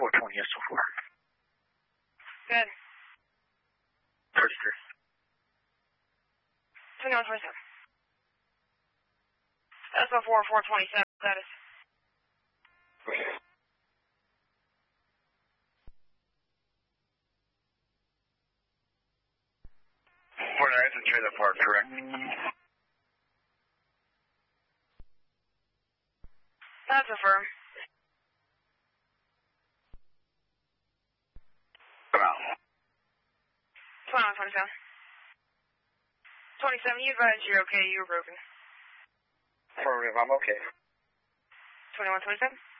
420 SO4. Good. 33. 2127. SO4 427 status. Okay. 49 is a trailer park, correct? That's affirmed. Come out. 2127. 27, you advised you're okay, you were broken. Affirmative, I'm okay. 2127.